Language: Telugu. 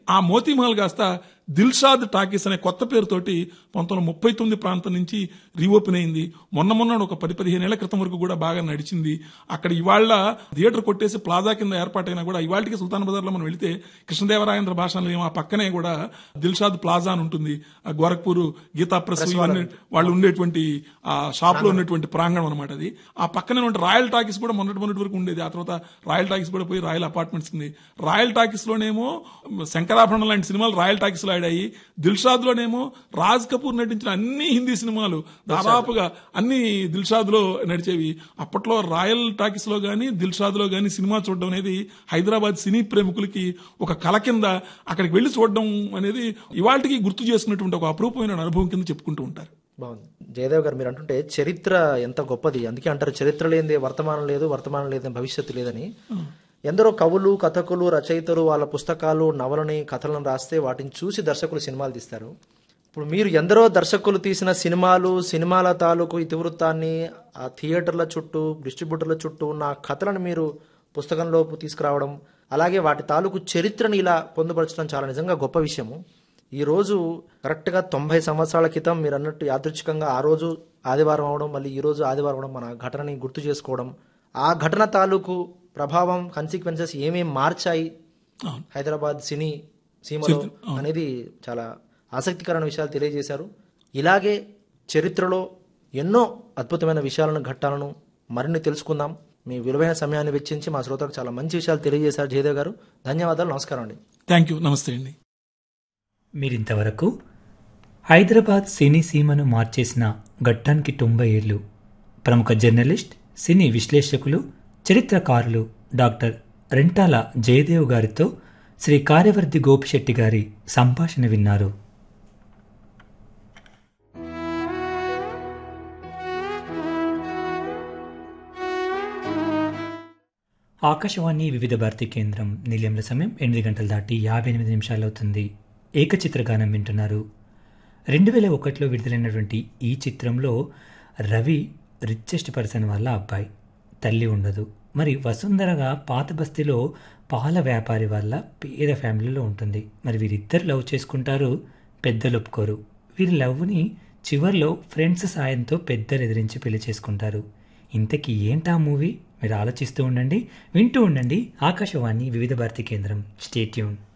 ఆ మోతీమహల్ కాస్త దిల్షాద్ టాకీస్ అనే కొత్త పేరుతోటి 1939 ప్రాంతం నుంచి రీఓపెన్ అయింది. మొన్న ఒక 10-15 ఏళ్ల క్రితం వరకు కూడా బాగా నడిచింది. అక్కడ ఇవాళ థియేటర్ కొట్టేసి ప్లాజా కింద ఏర్పాటైనా కూడా ఇవాళకి సుల్తాన్ బజార్ లో మనం వెళితే కృష్ణదేవరాయంధ్ర భాషలో ఆ పక్కనే కూడా దిల్షాద్ ప్లాజా అని ఉంటుంది. గోరఖ్పూర్ గీతా ప్రెస్ ఇవన్నీ వాళ్ళు ఉండేటువంటి ఆ షాప్ లో ఉన్నటువంటి ప్రాంగణం అనమాట అది. ఆ పక్కనే ఉంటే రాయల్ టాకీస్ కూడా మొన్నటి వరకు ఉండేది. ఆ తర్వాత రాయల్ టాకీస్ కూడా పోయి రాయల్ అపార్ట్మెంట్స్ ఉంది. రాయల్ టాకీస్ లోనేమో శంకరాభరణం లాంటి సినిమాలు రాయల్ టాకీస్ లో ఆడాయి. దిల్షాద్ లోనేమో రాజ్ కపూర్ నటించిన అన్ని హిందీ సినిమాలు దాదాపుగా అన్ని దిల్షాద్ లో నడిచేవి. అప్పట్లో రాయల్ టాకీస్ లో గానీ దిల్షాద్ లో గానీ సినిమా చూడడం అనేది హైదరాబాద్ సినీ ప్రేమికులకి ఒక కళ కింద అక్కడికి వెళ్లి చూడడం అనేది ఇవాళకి గుర్తు చేసుకున్నటువంటి ఒక అపరూపమైన అనుభవం కింద చెప్పుకుంటూ ఉంటారు. బాగుంది జయదేవ్ గారు, మీరు అంటుంటే చరిత్ర ఎంత గొప్పది, అందుకే అంటారు చరిత్ర లేనిదే వర్తమానం లేదు, వర్తమానం లేదని భవిష్యత్తు లేదని. ఎందరో కవులు, కథకులు, రచయితలు వాళ్ళ పుస్తకాలు, నవలని, కథలను రాస్తే వాటిని చూసి దర్శకులు సినిమాలు తీస్తారు. ఇప్పుడు మీరు ఎందరో దర్శకులు తీసిన సినిమాల తాలూకు ఇతివృత్తాన్ని ఆ థియేటర్ల చుట్టూ, డిస్ట్రిబ్యూటర్ల చుట్టూ ఉన్న కథలను మీరు పుస్తకంలోకి తీసుకురావడం, అలాగే వాటి తాలూకు చరిత్రని ఇలా పొందుపరచడం చాలా నిజంగా గొప్ప విషయము. ఈరోజు కరెక్ట్గా 90 సంవత్సరాల క్రితం మీరు అన్నట్టు యాదృచ్ఛికంగా ఆ రోజు ఆదివారం అవడం, మళ్ళీ ఈ రోజు ఆదివారం అవడం, మన ఘటనని గుర్తు చేసుకోవడం, ఆ ఘటన తాలూకు ప్రభావం, కన్సిక్వెన్సెస్ ఏమేం మార్చాయి హైదరాబాద్ సినీ సీమలో అనేది చాలా ఆసక్తికరమైన విషయాలు తెలియజేశారు. ఇలాగే చరిత్రలో ఎన్నో అద్భుతమైన విషయాలను, ఘట్టాలను మరిన్ని తెలుసుకుందాం. మీ విలువైన సమయాన్ని వెచ్చించి మా శ్రోతలకు చాలా మంచి విషయాలు తెలియజేశారు జయదేవ్ గారు. ధన్యవాదాలు, నమస్కారం అండి. థ్యాంక్ యూ, నమస్తే అండి. మీరింతవరకు హైదరాబాద్ సినీ సీమను మార్చేసిన ఘట్టానికి 90 ఏళ్లు ప్రముఖ జర్నలిస్ట్, సినీ విశ్లేషకులు, చరిత్రకారులు డాక్టర్ రెంటాల జయదేవ్ గారితో శ్రీ కార్యవర్ధి గోపిశెట్టి గారి సంభాషణ విన్నారు. ఆకాశవాణి వివిధ భారతి కేంద్రం నిలయంల సమయం 8 గంటలు దాటి 58 నిమిషాలు అవుతుంది. ఏకచిత్రగానం వింటున్నారు. 2001లో విడుదలైనటువంటి ఈ చిత్రంలో రవి రిచెస్ట్ పర్సన్ వాళ్ళ అబ్బాయి, తల్లి ఉండదు. మరి వసుంధరగా పాత బస్తీలో పాల వ్యాపారి వాళ్ళ పేద ఫ్యామిలీలో ఉంటుంది. మరి వీరిద్దరు లవ్ చేసుకుంటారు, పెద్దలు ఒప్పుకోరు. వీరి లవ్ని చివర్లో ఫ్రెండ్స్ సాయంతో పెద్దలు ఎదిరించి పెళ్లి చేసుకుంటారు. ఇంతకీ ఏంటా మూవీ? మీరు ఆలోచిస్తూ ఉండండి, వింటూ ఉండండి. ఆకాశవాణి వివిధ భారతి కేంద్రం. Stay tune.